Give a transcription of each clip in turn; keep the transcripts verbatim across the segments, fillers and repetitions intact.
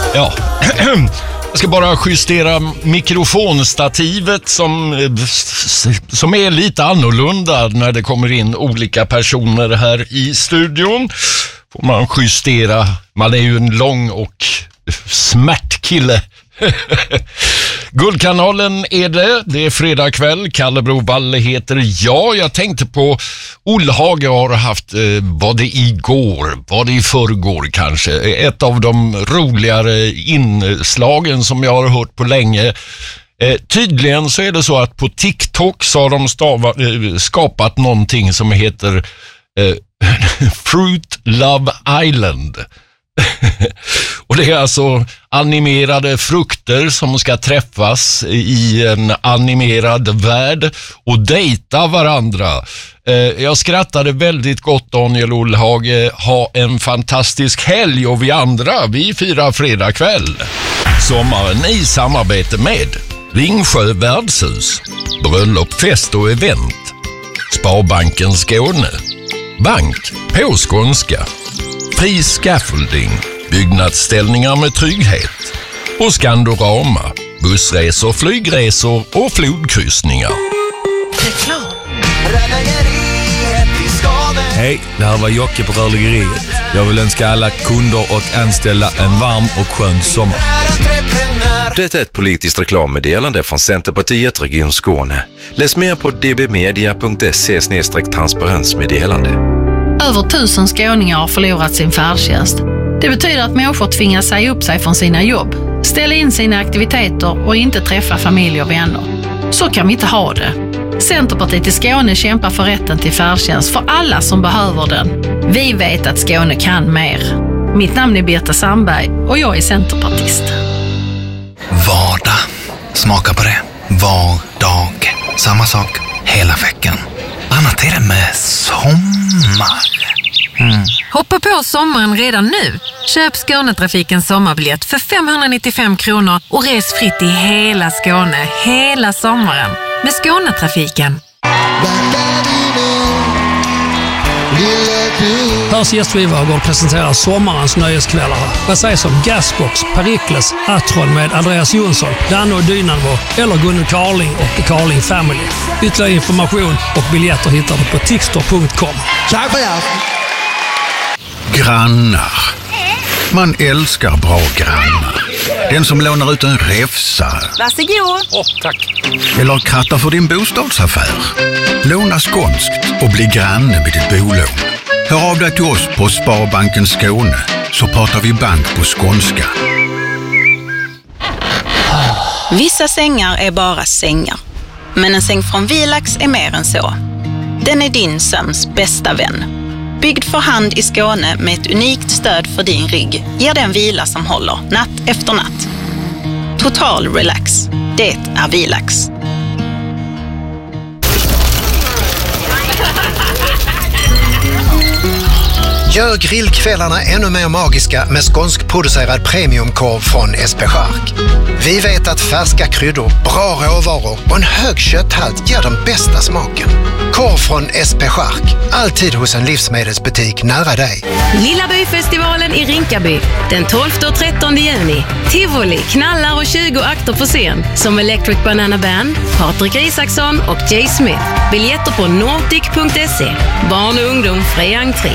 Ja, jag ska bara justera mikrofonstativet som, som är lite annorlunda när det kommer in olika personer här i studion. Får man justera, man är ju en lång och smärtkille. Guldkanalen är det, det är fredag kväll, Kalle Brovalle heter jag. Jag tänkte på Olle Hage har haft, eh, var det igår, var det i förrgår kanske, ett av de roligare inslagen som jag har hört på länge. Eh, tydligen så är det så att på TikTok så har de stava, eh, skapat någonting som heter eh, Fruit Love Island. Och det är alltså animerade frukter som ska träffas i en animerad värld och dejta varandra. Eh, jag skrattade väldigt gott, Daniel Ollhage. Ha en fantastisk helg, och vi andra, vi firar fredag kväll. Sommaren i samarbete med Ringsjö värdshus, bröllop, fest och event, Sparbanken Skåne, bank på skånska, Fri Scaffolding, byggnadsställningar med trygghet, och Skandorama, bussresor, flygresor och flodkryssningar. Reklam. Hej, det här var Jocke på Rörläggeriet. Jag vill önska alla kunder och anställda en varm och skön sommar. Det är ett politiskt reklammeddelande från Centerpartiet Region Skåne. Läs mer på d b media punkt se slash transparensmeddelande. Över tusen skåningar har förlorat sin färdtjänst. Det betyder att människor tvingas säga upp sig från sina jobb, ställa in sina aktiviteter och inte träffa familj och vänner. Så kan vi inte ha det. Centerpartiet i Skåne kämpar för rätten till färdtjänst för alla som behöver den. Vi vet att Skåne kan mer. Mitt namn är Birta Sandberg och jag är centerpartist. Vardag. Smaka på det. Var dag. Samma sak hela veckan. Annat är det med sommar. Mm. Hoppa på sommaren redan nu. Köp Skånetrafikens sommarbiljett för femhundranittiofem kronor och res fritt i hela Skåne hela sommaren med Skånetrafiken. Hörs gästvivagård presenterar sommarens nöjeskvällar. Vad sägs om Gasbox, Perikles, Atron med Andreas Jonsson, Danne och Dynamo eller Gunnar Carling och The Carling Family. Ytterligare information och biljetter hittar du på tixter punkt com. Grannar. Man älskar bra grannar. Den som lånar ut en räfsa. Varsågod. Åh, tack. Eller krattar för din bostadsaffär. Låna skånskt och bli granne med ditt bolån. Hör av dig till oss på Sparbanken Skåne, så pratar vi bank på skånska. Vissa sängar är bara sängar. Men en säng från Vilax är mer än så. Den är din sömns bästa vän. Byggd för hand i Skåne med ett unikt stöd för din rygg ger den vila som håller natt efter natt. Total relax. Det är Vilax. Gör grillkvällarna ännu mer magiska med skånskproducerad premiumkorv från S P Chark. Vi vet att färska kryddor, bra råvaror och en hög kötthalt ger den bästa smaken. Korv från S P Chark, alltid hos en livsmedelsbutik nära dig. Lilla byfestivalen i Rinkaby den tolfte och trettonde juni. Tivoli, knallar och tjugo akter på scen som Electric Banana Band, Patrik Isaksson och Jay Smith. Biljetter på nordic punkt se. Barn och ungdom fri entré.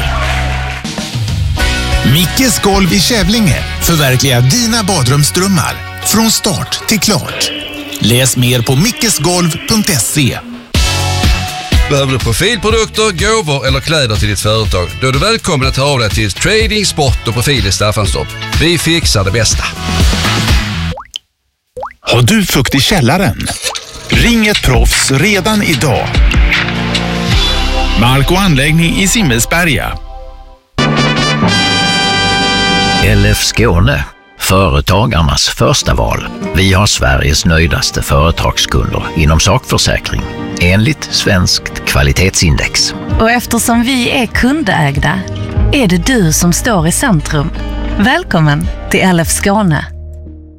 Mickes golv i Kävlinge förverkligar dina badrumsdrömmar från start till klart. Läs mer på mickesgolv punkt se. Behöver du profilprodukter, gåvor eller kläder till ditt företag? Då är du välkommen att ta av dig till Trading, Sport och Profil i Staffanstorp. Vi fixar det bästa. Har du fukt i källaren? Ring ett proffs redan idag. Mark och anläggning i Simmelsberga. L F Skåne, företagarnas första val. Vi har Sveriges nöjdaste företagskunder inom sakförsäkring, enligt Svenskt kvalitetsindex. Och eftersom vi är kundägda är det du som står i centrum. Välkommen till L F Skåne.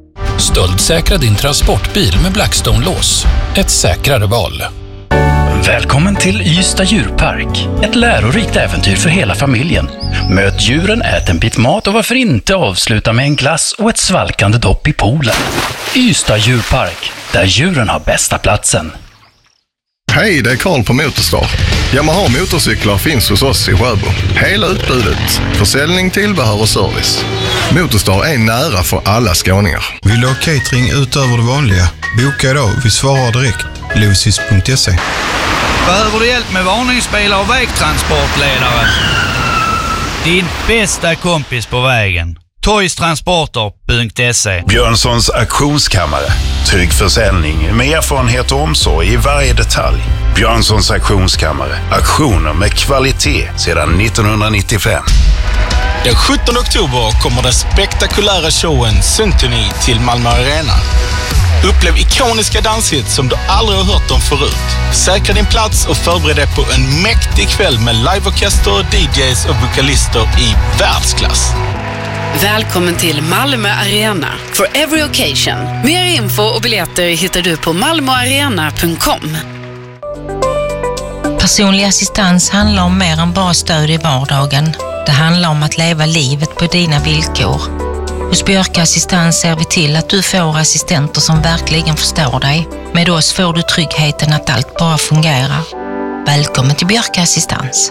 Stöldsäkra din transportbil med Blackstone-lås. Ett säkrare val. Välkommen till Ystad djurpark. Ett lärorikt äventyr för hela familjen. Möt djuren, ät en bit mat och varför inte avsluta med en glass och ett svalkande dopp i poolen. Ystad djurpark, där djuren har bästa platsen. Hej, det är Karl på Motorstar. Yamaha motorcyklar finns hos oss i Sjöbo. Hela utbudet, försäljning, tillbehör och service. Motorstar är nära för alla skåningar. Vill du ha catering utöver det vanliga? Boka idag, vi svarar direkt. Losis punkt se. Behöver du hjälp med varningsbilar och vägtransportledare? Din bästa kompis på vägen. Toystransporter punkt se. Björnssons auktionskammare. Trygg försäljning med erfarenhet och omsorg i varje detalj. Björnssons auktionskammare. Auktioner med kvalitet sedan nittonhundranittiofem. Den sjuttonde oktober kommer den spektakulära showen Symphony till Malmö Arena. Upplev ikoniska danshits som du aldrig har hört om förut. Säkra din plats och förbered dig på en mäktig kväll med liveorkester, D Js och vokalister i världsklass. Välkommen till Malmö Arena for every occasion. Mer info och biljetter hittar du på malmoarena punkt com. Personlig assistans handlar om mer än bara stöd i vardagen. Det handlar om att leva livet på dina villkor. Hos Björka Assistans ser vi till att du får assistenter som verkligen förstår dig. Med oss får du tryggheten att allt bara fungerar. Välkommen till Björka Assistans.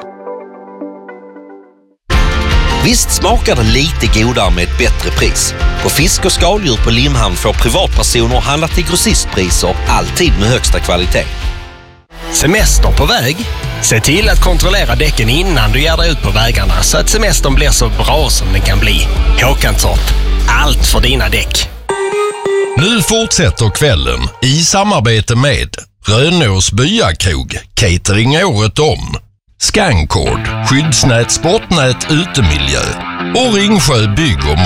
Visst smakar det lite godare med ett bättre pris. På fisk och skaldjur på Limhamn får privatpersoner handla till grossistpriser, alltid med högsta kvalitet. Semester på väg? Se till att kontrollera däcken innan du ger dig ut på vägarna så att semestern blir så bra som den kan bli. Håkanstorp, allt för dina däck. Nu fortsätter kvällen i samarbete med Rönås Byakrog, catering året om, Scancord, skyddsnät, sportnät, utemiljö och Ringsjö bygg och